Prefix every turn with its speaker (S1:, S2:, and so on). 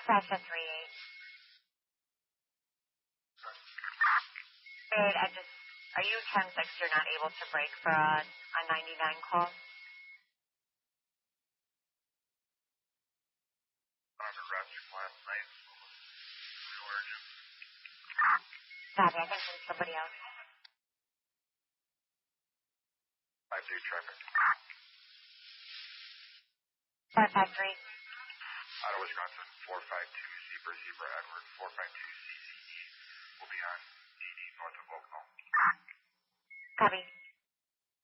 S1: Sasha 38. Babe, are you 10-6, you're not able to break for a 99 call? Copy, I think there's somebody else.
S2: 5-3 traffic.
S1: 553.
S2: Out of Wisconsin, 452 Zebra Edward, 452 CCE will be on DD north of Oakville.
S1: Copy.